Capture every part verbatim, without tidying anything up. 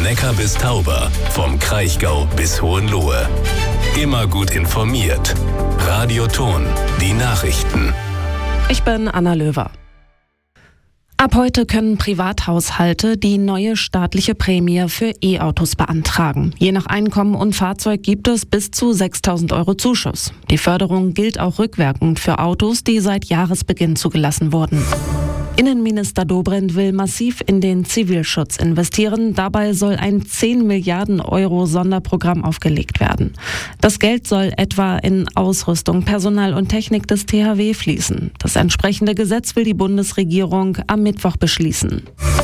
Neckar bis Tauber, vom Kraichgau bis Hohenlohe. Immer gut informiert. Radio Thon, die Nachrichten. Ich bin Anna Löwer. Ab heute können Privathaushalte die neue staatliche Prämie für E-Autos beantragen. Je nach Einkommen und Fahrzeug gibt es bis zu sechstausend Euro Zuschuss. Die Förderung gilt auch rückwirkend für Autos, die seit Jahresbeginn zugelassen wurden. Innenminister Dobrindt will massiv in den Zivilschutz investieren. Dabei soll ein zehn Milliarden Euro Sonderprogramm aufgelegt werden. Das Geld soll etwa in Ausrüstung, Personal und Technik des T H W fließen. Das entsprechende Gesetz will die Bundesregierung am Mittwoch beschließen.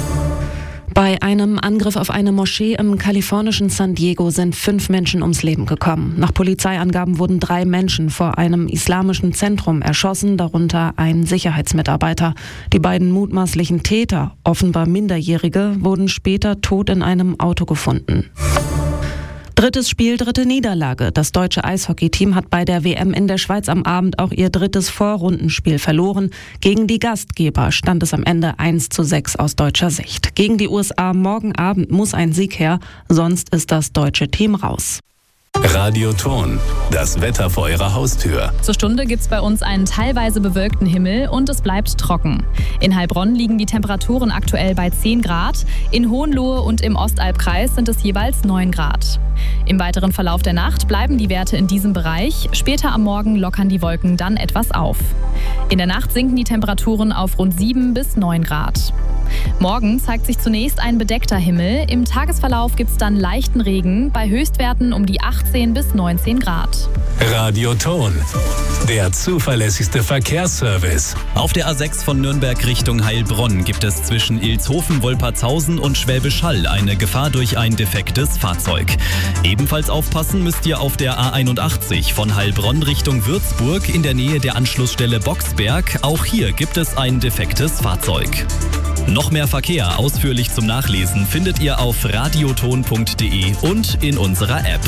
Bei einem Angriff auf eine Moschee im kalifornischen San Diego sind fünf Menschen ums Leben gekommen. Nach Polizeiangaben wurden drei Menschen vor einem islamischen Zentrum erschossen, darunter ein Sicherheitsmitarbeiter. Die beiden mutmaßlichen Täter, offenbar Minderjährige, wurden später tot in einem Auto gefunden. Drittes Spiel, dritte Niederlage. Das deutsche Eishockeyteam hat bei der W M in der Schweiz am Abend auch ihr drittes Vorrundenspiel verloren. Gegen die Gastgeber stand es am Ende eins zu sechs aus deutscher Sicht. Gegen die U S A morgen Abend muss ein Sieg her, sonst ist das deutsche Team raus. Radio Thon, das Wetter vor Ihrer Haustür. Zur Stunde gibt's bei uns einen teilweise bewölkten Himmel und es bleibt trocken. In Heilbronn liegen die Temperaturen aktuell bei zehn Grad. In Hohenlohe und im Ostalbkreis sind es jeweils neun Grad. Im weiteren Verlauf der Nacht bleiben die Werte in diesem Bereich. Später am Morgen lockern die Wolken dann etwas auf. In der Nacht sinken die Temperaturen auf rund sieben bis neun Grad. Morgen zeigt sich zunächst ein bedeckter Himmel. Im Tagesverlauf gibt es dann leichten Regen, bei Höchstwerten um die achtzehn bis neunzehn Grad. Radio Thon, der zuverlässigste Verkehrsservice. Auf der A sechs von Nürnberg Richtung Heilbronn gibt es zwischen Ilshofen, Wolpertshausen und Schwäbisch Hall eine Gefahr durch ein defektes Fahrzeug. Ebenfalls aufpassen müsst ihr auf der A einundachtzig von Heilbronn Richtung Würzburg in der Nähe der Anschlussstelle Boxberg. Auch hier gibt es ein defektes Fahrzeug. Noch mehr Verkehr ausführlich zum Nachlesen findet ihr auf radioton punkt de und in unserer App.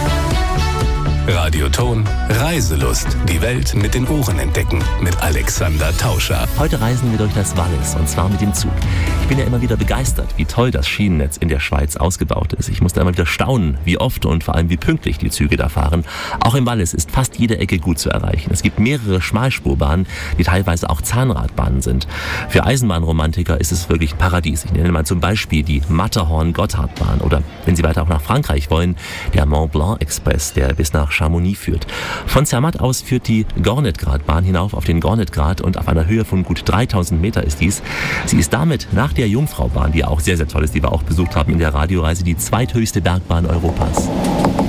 Radio Thon, Reiselust. Die Welt mit den Ohren entdecken. Mit Alexander Tauscher. Heute reisen wir durch das Wallis und zwar mit dem Zug. Ich bin ja immer wieder begeistert, wie toll das Schienennetz in der Schweiz ausgebaut ist. Ich muss da immer wieder staunen, wie oft und vor allem wie pünktlich die Züge da fahren. Auch im Wallis ist fast jede Ecke gut zu erreichen. Es gibt mehrere Schmalspurbahnen, die teilweise auch Zahnradbahnen sind. Für Eisenbahnromantiker ist es wirklich ein Paradies. Ich nenne mal zum Beispiel die Matterhorn-Gotthardbahn oder, wenn Sie weiter auch nach Frankreich wollen, der Mont Blanc Express, der bis nach Chamonix führt. Von Zermatt aus führt die Gornetgratbahn hinauf auf den Gornetgrat und auf einer Höhe von gut dreitausend Meter ist dies. Sie ist damit nach der Jungfraubahn, die auch sehr, sehr toll ist, die wir auch besucht haben in der Radioreise, die zweithöchste Bergbahn Europas.